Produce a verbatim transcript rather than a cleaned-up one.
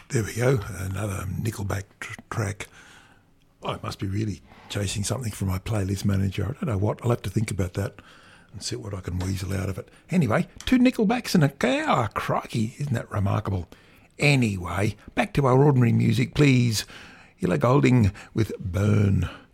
There we go, another Nickelback tr- track. I must be really chasing something from my playlist manager. I don't know what. I'll have to think about that and see what I can weasel out of it. Anyway, two Nickelbacks and a cow. Crikey, isn't that remarkable? Anyway, back to our ordinary music, please. Illa Golding with Burn.